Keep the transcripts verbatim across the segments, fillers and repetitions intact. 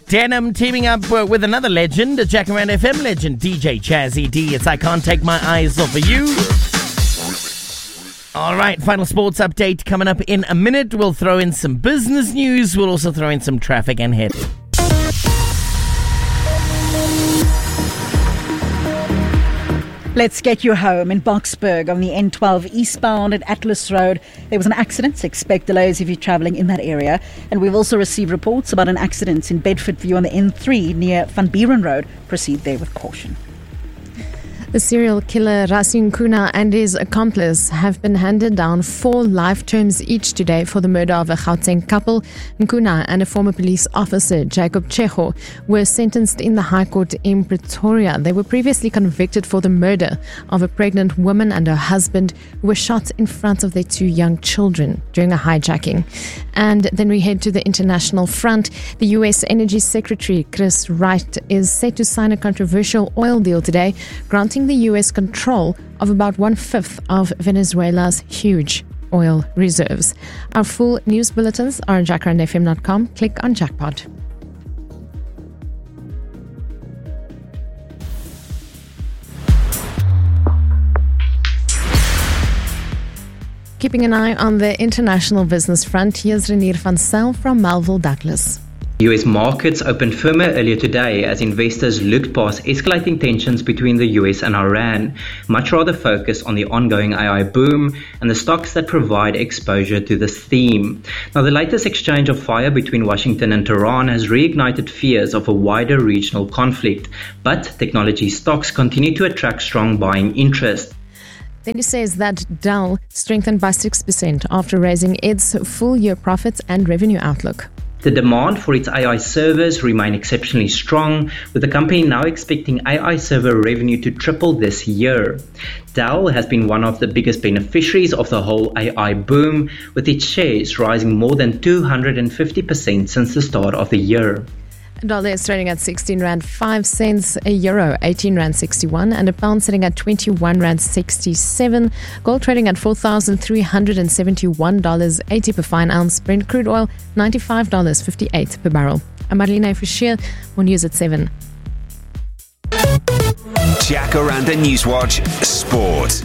Denim teaming up uh, with another legend, a Jacaranda F M legend, D J Jazzy D. It's I Can't Take My Eyes Off of You. All right, final sports update coming up in a minute. We'll throw in some business news. We'll also throw in some traffic and head. Let's get you home. In Boksburg on the N twelve eastbound at Atlas Road, there was an accident. So expect delays if you're travelling in that area. And we've also received reports about an accident in Bedfordview on the N three near Van Buren Road. Proceed there with caution. The serial killer Racine Kuna and his accomplice have been handed down four life terms each today for the murder of a Gauteng couple. Nkuna and a former police officer, Jacob Checho, were sentenced in the High Court in Pretoria. They were previously convicted for the murder of a pregnant woman and her husband who were shot in front of their two young children during a hijacking. And then we head to the international front. The U S Energy Secretary, Chris Wright, is set to sign a controversial oil deal today, granting the U S control of about one-fifth of Venezuela's huge oil reserves. Our full news bulletins are on jacaranda f m dot com. Click on Jackpot. Keeping an eye on the international business front, here's Renier van Zyl from Melville Douglas. U S markets opened firmer earlier today as investors looked past escalating tensions between the U S and Iran, much rather focused on the ongoing A I boom and the stocks that provide exposure to this theme. Now, the latest exchange of fire between Washington and Tehran has reignited fears of a wider regional conflict, but technology stocks continue to attract strong buying interest. Then he says that Dell strengthened by six percent after raising its full-year profits and revenue outlook. The demand for its A I servers remain exceptionally strong, with the company now expecting A I server revenue to triple this year. Dell has been one of the biggest beneficiaries of the whole A I boom, with its shares rising more than two hundred fifty percent since the start of the year. A dollar is trading at sixteen rand five cents, a euro eighteen rand sixty-one, and a pound sitting at twenty-one rand sixty-seven. Gold trading at four thousand three hundred seventy-one dollars eighty per fine ounce. Brent crude oil ninety-five dollars fifty-eight per barrel. I'm Marlene Fischer, more news at seven. Jacaranda Newswatch Sport.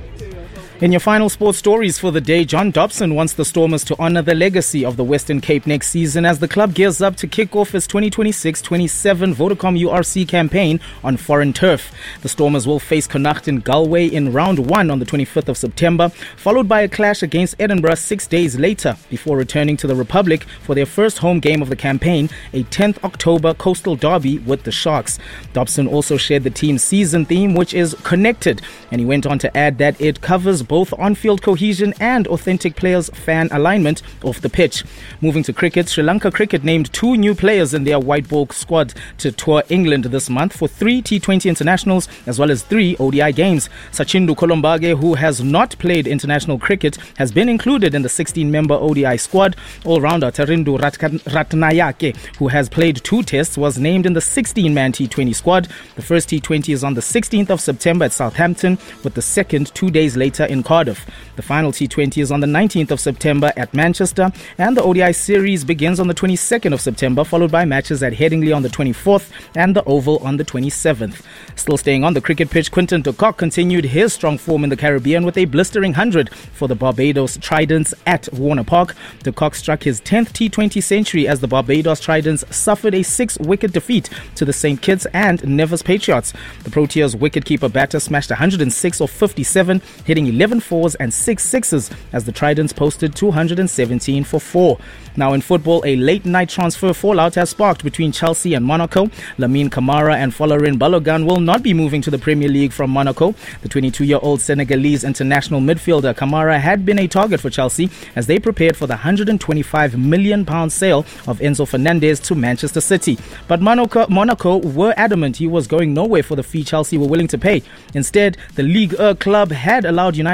In your final sports stories for the day, John Dobson wants the Stormers to honour the legacy of the Western Cape next season as the club gears up to kick off its twenty twenty-six twenty-seven Vodacom U R C campaign on foreign turf. The Stormers will face Connacht in Galway in round one on the twenty-fifth of September, followed by a clash against Edinburgh six days later, before returning to the Republic for their first home game of the campaign, a tenth October coastal derby with the Sharks. Dobson also shared the team's season theme, which is Connected, and he went on to add that it covers both on-field cohesion and authentic players' fan alignment off the pitch. Moving to cricket, Sri Lanka Cricket named two new players in their white ball squad to tour England this month for three T twenty internationals as well as three O D I games. Sachindu Kolombage, who has not played international cricket, has been included in the sixteen-member O D I squad. All-rounder Tarindu Ratnayake, who has played two tests, was named in the sixteen-man T twenty squad. The first T twenty is on the sixteenth of September at Southampton, with the second two days later in Cardiff. The final T twenty is on the nineteenth of September at Manchester, and the O D I series begins on the twenty-second of September, followed by matches at Headingley on the twenty-fourth and the Oval on the twenty-seventh. Still staying on the cricket pitch, Quinton de Kock continued his strong form in the Caribbean with a blistering one hundred for the Barbados Tridents at Warner Park. De Kock struck his tenth T twenty century as the Barbados Tridents suffered a six-wicket defeat to the Saint Kitts and Nevis Patriots. The Proteas wicketkeeper batter smashed one hundred six off fifty-seven, hitting eleven fours and six sixes as the Tridents posted two hundred seventeen for four. Now in football, a late-night transfer fallout has sparked between Chelsea and Monaco. Lamine Camara and Folarin Balogun will not be moving to the Premier League from Monaco. The twenty-two-year-old Senegalese international midfielder Camara had been a target for Chelsea as they prepared for the one hundred twenty-five million pound sale of Enzo Fernandez to Manchester City. But Monaco, Monaco were adamant he was going nowhere for the fee Chelsea were willing to pay. Instead, the Ligue one club had allowed United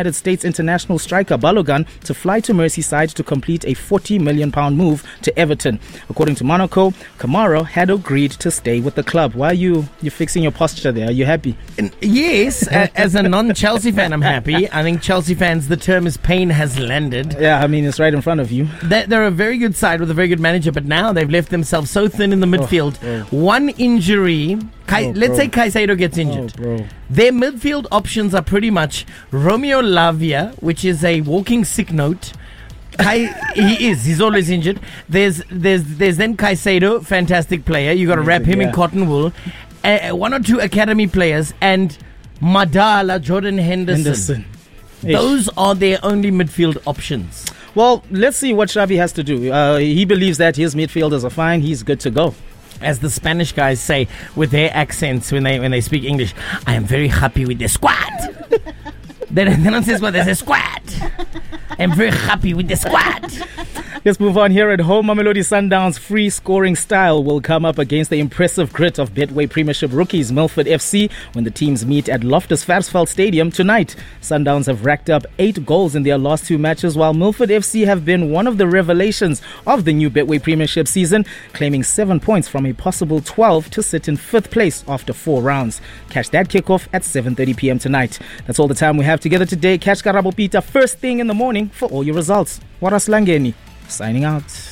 United States international striker Balogun to fly to Merseyside to complete a forty million pounds move to Everton. According to Monaco, Kamara had agreed to stay with the club. Why are you you fixing your posture there? Are you happy? Yes, a- as a non-Chelsea fan, I'm happy. I think Chelsea fans, the term is pain has landed. Yeah, I mean, it's right in front of you. They're, they're a very good side with a very good manager, but now they've left themselves so thin in the midfield. Oh, One injury, Kai, Oh, let's bro. say Caicedo gets injured. Oh, bro. Their midfield options are pretty much Romeo Lavia, which is a walking sick note. Kai, he is. He's always injured. There's there's there's then Caicedo, fantastic player. You got to wrap him in Yeah. cotton wool. Uh, one or two academy players and Madala, Jordan Henderson. Henderson. Ish. Those are their only midfield options. Well, let's see what Xavi has to do. Uh, he believes that his midfielders are fine. He's good to go. As the Spanish guys say with their accents when they when they speak English, I am very happy with the squad. They don't, they don't say squad, they say squad. I'm very happy with the squad. Let's move on here at home. Mamelodi Sundowns' free scoring style will come up against the impressive grit of Betway Premiership rookies Milford F C when the teams meet at Loftus Versfeld Stadium tonight. Sundowns have racked up eight goals in their last two matches, while Milford F C have been one of the revelations of the new Betway Premiership season, claiming seven points from a possible twelve to sit in fifth place after four rounds. Catch that kickoff at seven thirty p.m. tonight. That's all the time we have together today. Catch Karabo Peter first thing in the morning for all your results. Waras Langeni signing out.